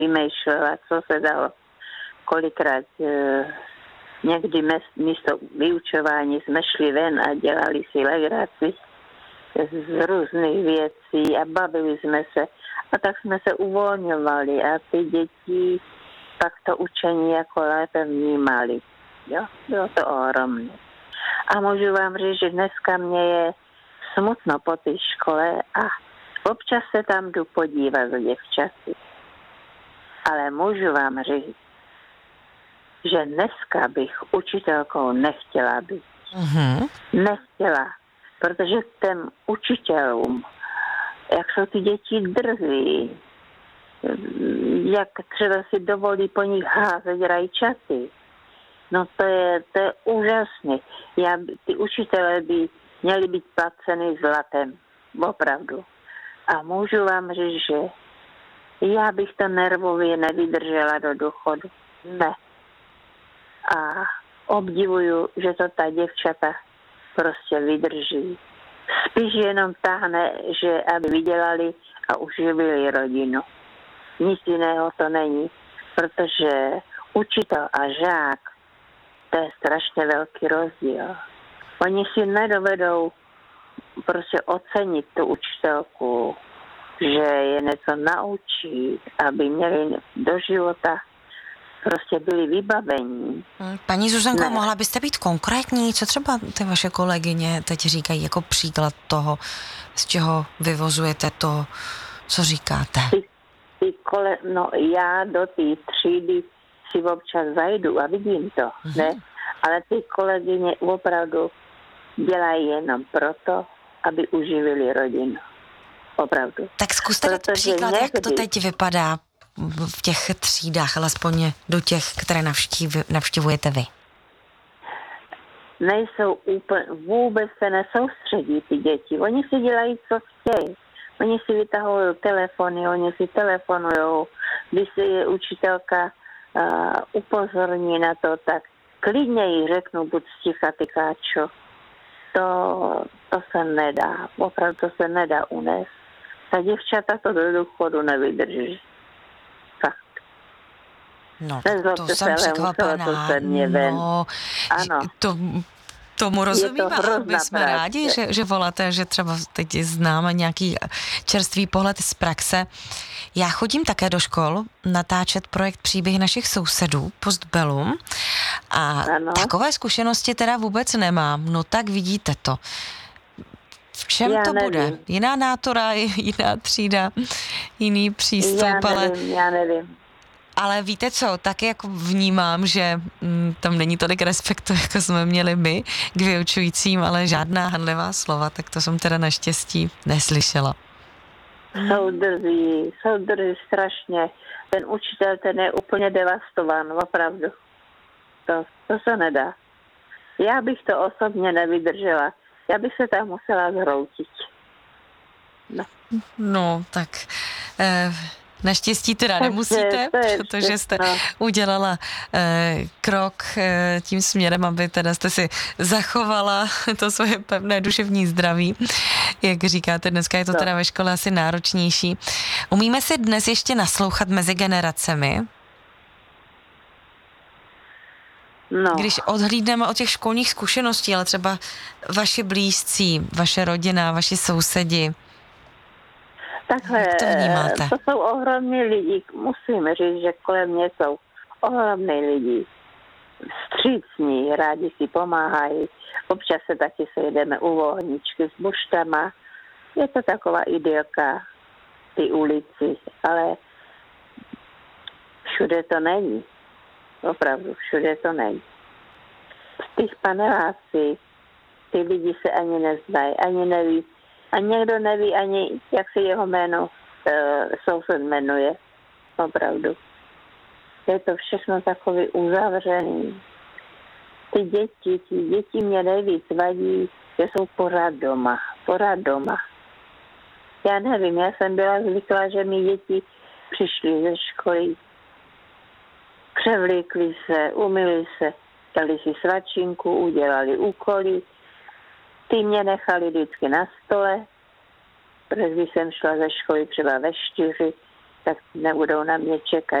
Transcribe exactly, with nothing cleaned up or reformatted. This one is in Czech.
vymýšlela, co se dalo. Kolikrát e, někdy mes, místo vyučování jsme šli ven a dělali si legraci z různých věcí a bavili jsme se. A tak jsme se uvolňovali a ty děti pak to učení jako lépe vnímali. Jo? Bylo to ohromné. A můžu vám říct, že dneska mě je smutno po té škole a občas se tam jdu podívat do děvčaty. Ale můžu vám říct, že dneska bych učitelkou nechtěla být. Mm-hmm. Nechtěla, protože těm učitelům, jak jsou ty děti drzí, jak třeba si dovolí po nich házet rajčaty. No to je, to je úžasné. Já, ty učitelé by měli být placeny zlatem. Opravdu. A můžu vám říct, že já bych to nervově nevydržela do důchodu. Ne. A obdivuju, že to ta děvčata prostě vydrží. Spíš jenom táhne, že aby vydělali a uživili rodinu. Nic jiného to není, protože učitel a žák, to je strašně velký rozdíl. Oni si nedovedou prostě ocenit tu učitelku, že je něco naučí, aby měli do života prostě byli vybavení. Paní Zuzanko, ne. mohla byste být konkrétní? Co třeba ty vaše kolegyně teď říkají jako příklad toho, z čeho vyvozujete to, co říkáte? Ty, ty kole, no já do té třídy si občas zajdu a vidím to, mm-hmm. ne? Ale ty kolegyně opravdu dělají jenom proto, aby uživili rodinu. Opravdu. Tak zkuste dát příklad, někdy, jak to teď vypadá v těch třídách, alespoň do těch, které navštív, navštěvujete vy. Nejsou úplně, vůbec se nesoustředí ty děti. Oni si dělají, co chtějí. Oni si vytahují telefony, oni si telefonují. Když si je učitelka uh, upozorní na to, tak klidně jí řeknu, buď sticha, ty káčo. To, to se nedá. Opravdu to se nedá unést. Ta děvčata to do důchodu nevydrží. No, to jsem překvapená. No, ano. To, tomu rozumím, ale my jsme práce. rádi, že, že voláte, že třeba teď známe nějaký čerstvý pohled z praxe. Já chodím také do škol natáčet projekt Příběhy našich sousedů, Postbellum, a ano. takové zkušenosti teda vůbec nemám. No tak vidíte to. V čem já to nevím. bude? Jiná nátora, jiná třída, jiný přístup, já nevím, ale... Já nevím. Ale víte co, tak jako vnímám, že mm, tam není tolik respektu, jako jsme měli my k vyučujícím, ale žádná hanlivá slova, tak to jsem teda naštěstí neslyšela. Jsou drzí, jsou drzí strašně. Ten učitel, ten je úplně devastován, opravdu. To, to se nedá. Já bych to osobně nevydržela. Já bych se tam musela zhroutit. No, no tak... Eh... Naštěstí teda nemusíte, protože jste udělala eh, krok eh, tím směrem, aby teda jste si zachovala to svoje pevné duševní zdraví. Jak říkáte, dneska je to teda ve škole asi náročnější. Umíme si dnes ještě naslouchat mezi generacemi? No. Když odhlídneme od těch školních zkušeností, ale třeba vaši blízcí, vaše rodina, vaši sousedi, takhle, to, to jsou ohromní lidi, musím říct, že kolem mě jsou ohromní lidi, vstřícní, rádi si pomáhají, občas se taky sejdeme u vohničky s buštama, je to taková idylka, ty ulici, ale všude to není, opravdu všude to není. V těch panelácích ty lidi se ani neznají, ani neví, a někdo neví ani, jak se jeho jméno e, soused jmenuje. Opravdu. Je to všechno takový uzavřený. Ty děti, ty děti mě nejvíc vadí, že jsou pořád doma. Pořád doma. Já nevím, já jsem byla zvyklá, že mi děti přišly ze školy, převlíkli se, umyli se, dali si svačinku, udělali úkoly. Ty mě nechali vždycky na stole, protože když jsem šla ze školy třeba ve čtyři, tak nebudou na mě čekat.